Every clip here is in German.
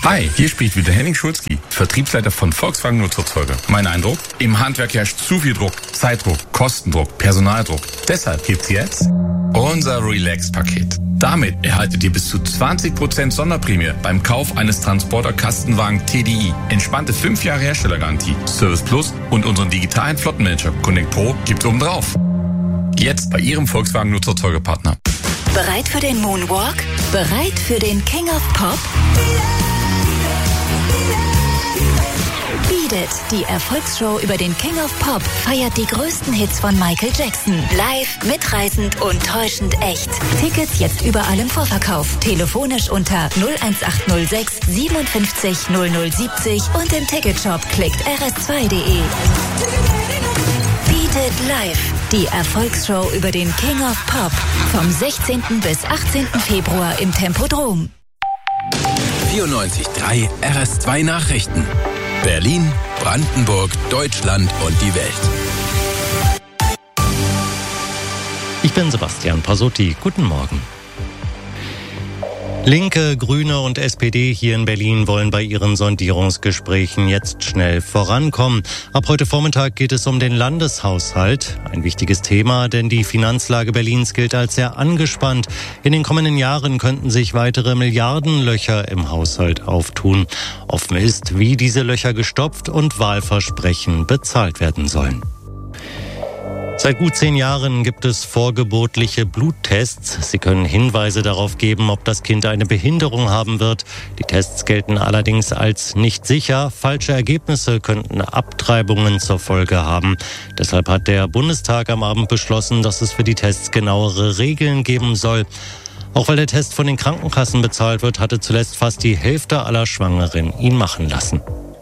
Hi, hier spricht wieder Henning Schulzki, Vertriebsleiter von Volkswagen Nutzerzeuger. Mein Eindruck? Im Handwerk herrscht zu viel Druck, Zeitdruck, Kostendruck, Personaldruck. Deshalb gibt's jetzt unser Relax-Paket. Damit erhaltet ihr bis zu 20% Sonderprämie beim Kauf eines Transporter-Kastenwagen TDI. Entspannte 5 Jahre Herstellergarantie, Service Plus und unseren digitalen Flottenmanager Connect Pro gibt's obendrauf. Jetzt bei Ihrem Volkswagen Nutzerzeugerpartner. Bereit für den Moonwalk? Bereit für den King of Pop? Beat It, die Erfolgsshow über den King of Pop, feiert die größten Hits von Michael Jackson. Live, mitreißend und täuschend echt. Tickets jetzt überall im Vorverkauf. Telefonisch unter 01806 57 0070 und im Ticketshop klickt rs2.de. Beat It Live, die Erfolgsshow über den King of Pop. Vom 16. bis 18. Februar im Tempodrom. 94.3 RS2 Nachrichten. Berlin, Brandenburg, Deutschland und die Welt. Ich bin Sebastian Pasotti. Guten Morgen. Linke, Grüne und SPD hier in Berlin wollen bei ihren Sondierungsgesprächen jetzt schnell vorankommen. Ab heute Vormittag geht es um den Landeshaushalt. Ein wichtiges Thema, denn die Finanzlage Berlins gilt als sehr angespannt. In den kommenden Jahren könnten sich weitere Milliardenlöcher im Haushalt auftun. Offen ist, wie diese Löcher gestopft und Wahlversprechen bezahlt werden sollen. Seit gut 10 Jahren gibt es vorgeburtliche Bluttests. Sie können Hinweise darauf geben, ob das Kind eine Behinderung haben wird. Die Tests gelten allerdings als nicht sicher. Falsche Ergebnisse könnten Abtreibungen zur Folge haben. Deshalb hat der Bundestag am Abend beschlossen, dass es für die Tests genauere Regeln geben soll. Auch weil der Test von den Krankenkassen bezahlt wird, hatte zuletzt fast die Hälfte aller Schwangeren ihn machen lassen.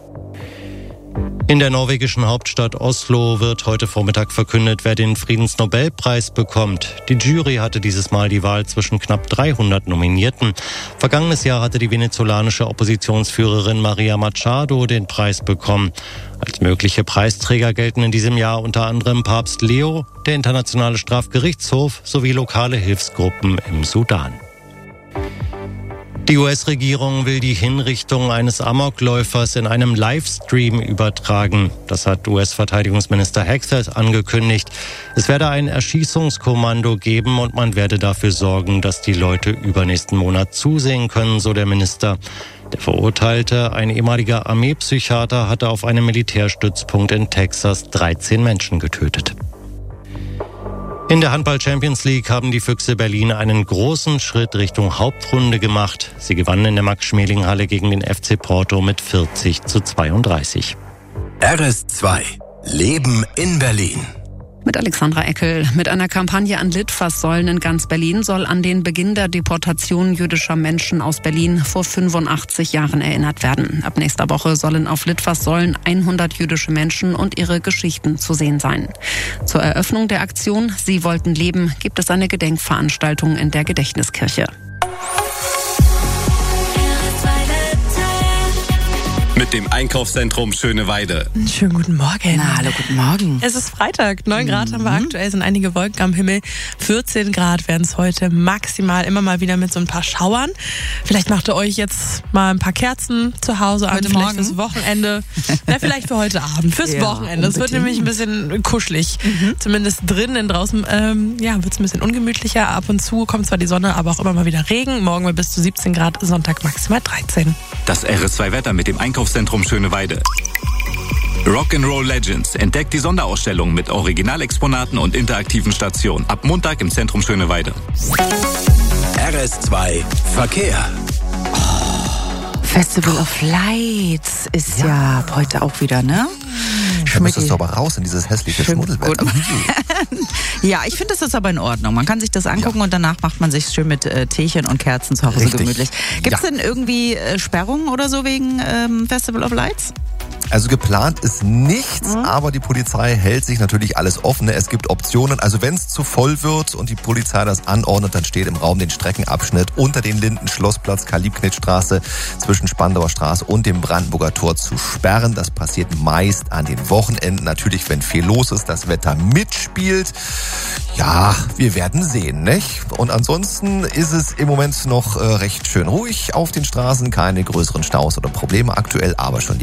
In der norwegischen Hauptstadt Oslo wird heute Vormittag verkündet, wer den Friedensnobelpreis bekommt. Die Jury hatte dieses Mal die Wahl zwischen knapp 300 Nominierten. Vergangenes Jahr hatte die venezolanische Oppositionsführerin Maria Machado den Preis bekommen. Als mögliche Preisträger gelten in diesem Jahr unter anderem Papst Leo, der Internationale Strafgerichtshof sowie lokale Hilfsgruppen im Sudan. Die US-Regierung will die Hinrichtung eines Amokläufers in einem Livestream übertragen. Das hat US-Verteidigungsminister Hegseth angekündigt. Es werde ein Erschießungskommando geben und man werde dafür sorgen, dass die Leute übernächsten Monat zusehen können, so der Minister. Der Verurteilte, ein ehemaliger Armeepsychiater, hatte auf einem Militärstützpunkt in Texas 13 Menschen getötet. In der Handball-Champions League haben die Füchse Berlin einen großen Schritt Richtung Hauptrunde gemacht. Sie gewannen in der Max-Schmeling-Halle gegen den FC Porto mit 40:32. RS2 Leben in Berlin. Mit Alexandra Eckel. Mit einer Kampagne an Litfaßsäulen in ganz Berlin soll an den Beginn der Deportation jüdischer Menschen aus Berlin vor 85 Jahren erinnert werden. Ab nächster Woche sollen auf Litfaßsäulen 100 jüdische Menschen und ihre Geschichten zu sehen sein. Zur Eröffnung der Aktion Sie wollten leben gibt es eine Gedenkveranstaltung in der Gedächtniskirche. Mit dem Einkaufszentrum Schöneweide. Schönen guten Morgen. Na, hallo, guten Morgen. Es ist Freitag, 9 Grad haben wir aktuell, sind einige Wolken am Himmel. 14 Grad werden es heute maximal, immer mal wieder mit so ein paar Schauern. Vielleicht macht ihr euch jetzt mal ein paar Kerzen zu Hause an, vielleicht fürs Wochenende. Na, vielleicht für heute Abend, fürs Wochenende. Es wird nämlich ein bisschen kuschelig. Zumindest drinnen, draußen wird es ein bisschen ungemütlicher. Ab und zu kommt zwar die Sonne, aber auch immer mal wieder Regen. Morgen mal bis zu 17 Grad, Sonntag maximal 13. Das RS2-Wetter mit dem Einkaufszentrum Schöneweide. Rock'n'Roll Legends entdeckt die Sonderausstellung mit Originalexponaten und interaktiven Stationen. Ab Montag im Zentrum Schöneweide. RS2 Verkehr. Festival of Lights ist ja heute auch wieder, ne? Da müsstest du aber raus in dieses hässliche Schmuddelwetter. Ja, ich finde, das ist aber in Ordnung. Man kann sich das angucken und danach macht man sich schön mit Teechen und Kerzen zu Hause gemütlich. Gibt es denn irgendwie Sperrungen oder so wegen Festival of Lights? Also geplant ist nichts, aber die Polizei hält sich natürlich alles offen. Es gibt Optionen. Also wenn es zu voll wird und die Polizei das anordnet, dann steht im Raum den Streckenabschnitt unter den Linden Schlossplatz, Karl-Liebknecht-Straße zwischen Spandauer Straße und dem Brandenburger Tor zu sperren. Das passiert meist an den Wochenenden. Natürlich, wenn viel los ist, das Wetter mitspielt. Ja, wir werden sehen, nicht? Und ansonsten ist es im Moment noch recht schön ruhig auf den Straßen. Keine größeren Staus oder Probleme aktuell, aber schon